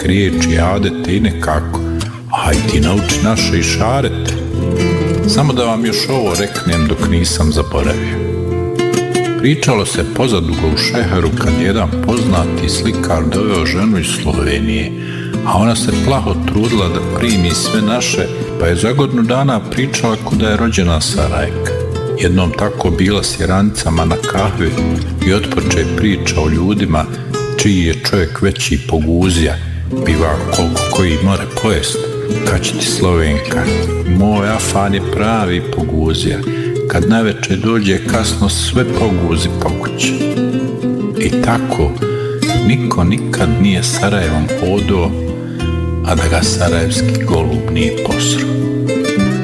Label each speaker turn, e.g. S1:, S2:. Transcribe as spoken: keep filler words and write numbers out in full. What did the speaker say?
S1: riječi, adete i nekako. Aj ti nauči naše išarete. Samo da vam još ovo reknem dok nisam zaboravio. Pričalo se pozadugo u šeheru kad jedan poznati slikar doveo ženu iz Slovenije, a ona se plaho trudila da primi sve naše, pa je za godinu dana pričala kuda je rođena Sarajka. Jednom tako bila s Irancama na kahvi i otpoče priča o ljudima čiji je čovjek veći poguzija, biva koliko koji more pojest. Kad će ti Slovenka, moj afan je pravi poguzija, kad navečer dođe kasno sve poguzi pokuće. I tako, niko nikad nije Sarajevom hodao, a da ga sarajevski golub nije posro.